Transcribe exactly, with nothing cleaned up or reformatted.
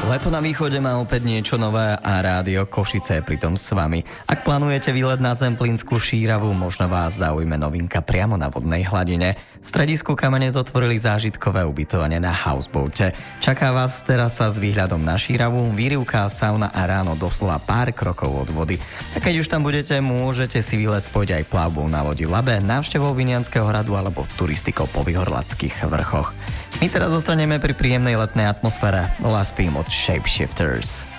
Leto na východe má opäť niečo nové a rádio Košice je pritom s vami. Ak plánujete výlet na Zemplínsku šíravu, možno vás zaujme novinka priamo na vodnej hladine. V stredisku Kamenec otvorili zážitkové ubytovanie na houseboate. Čaká vás terasa s výhľadom na šíravu, výrivka, sauna a ráno doslova pár krokov od vody. A keď už tam budete, môžete si výlet spojiť aj plavbou na lodi Labe, návštevou Vinianského hradu alebo turistikou po Vyhorlackých vrchoch. My teraz zostaneme pri príjemnej letnej atmosfére. Last Film od Shapeshifters.